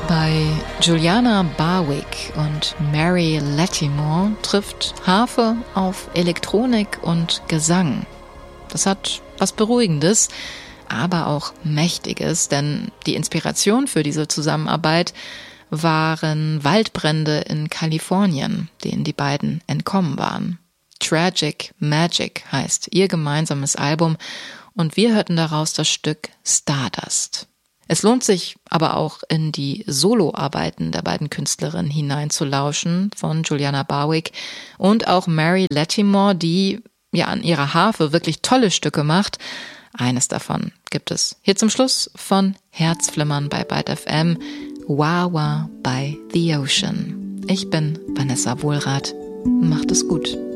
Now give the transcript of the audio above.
Bei Juliana Barwick und Mary Latimore trifft Harfe auf Elektronik und Gesang. Das hat was Beruhigendes, aber auch Mächtiges, denn die Inspiration für diese Zusammenarbeit waren Waldbrände in Kalifornien, denen die beiden entkommen waren. Tragic Magic heißt ihr gemeinsames Album und wir hörten daraus das Stück Stardust. Es lohnt sich aber auch in die Soloarbeiten der beiden Künstlerinnen hineinzulauschen von Juliana Barwick und auch Mary Latimore, die ja an ihrer Harfe wirklich tolle Stücke macht. Eines davon gibt es hier zum Schluss von Herzflimmern bei Byte FM, Wawa by the Ocean. Ich bin Vanessa Wohlrath. Macht es gut.